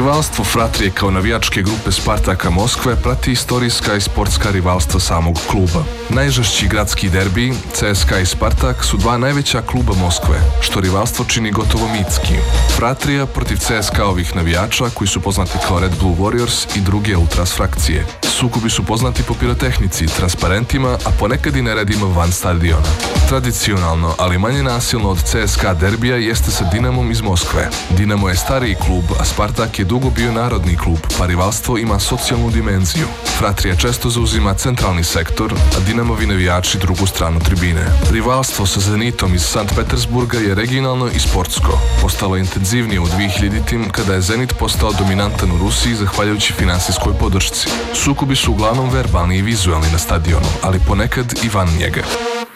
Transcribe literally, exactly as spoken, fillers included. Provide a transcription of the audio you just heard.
Rivalstvo Fratrije kao navijačke grupe Spartaka Moskve prati istorijska i sportska rivalstva samog kluba. Najžešći gradski derbi, C S K A i Spartak, su dva najveća kluba Moskve, što rivalstvo čini gotovo mitski. Fratrija protiv C S K A-ovih navijača, koji su poznati kao Red Blue Warriors i druge ultras frakcije. Sukobi su poznati po pirotehnici, transparentima, a ponekad i neredima van stadiona. Tradicionalno, ali manje nasilno od C S K A derbija jeste sa Dinamom iz Moskve. Dinamo je stariji klub, a Spartak je dugo bio narodni klub, pa rivalstvo ima socijalnu dimenziju. Fratrija često zauzima centralni sektor, a Dinamovi navijači drugu stranu tribine. Rivalstvo sa Zenitom iz Sankt Petersburga je regionalno i sportsko. Postalo je intenzivnije u dvehiljaditim kada je Zenit postao dominantan u Rusiji zahvaljujući finansijskoj podršci. Sukobi su uglavnom verbalni i vizualni na stadionu, ali ponekad i van njega.